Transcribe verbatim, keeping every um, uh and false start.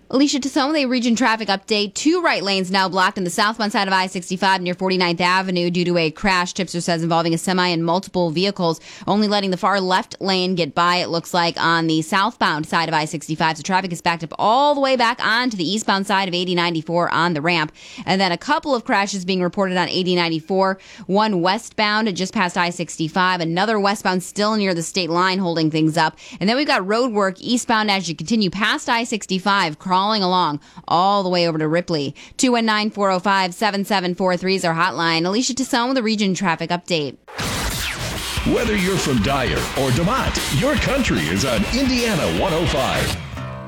Alicia Tassone, the region traffic update. Two right lanes now blocked on the southbound side of I sixty-five near forty-ninth Avenue due to a crash, Tipster says, involving a semi and multiple vehicles, only letting the far left lane get by, it looks like, on the southbound side of I sixty-five. So traffic is backed up all the way back onto the eastbound side of eighty ninety-four on the ramp. And then a couple of crashes being reported on eighty ninety-four. One westbound just past I sixty-five. Another westbound still near the state line holding things up. And then we've got road work eastbound as you continue past I sixty-five, crawling along all the way over to Ripley. two one nine, four oh five, seven seven four three is our hotline. Alicia Tassone with the region traffic update. Whether you're from Dyer or DeMont, your country is on Indiana one oh five.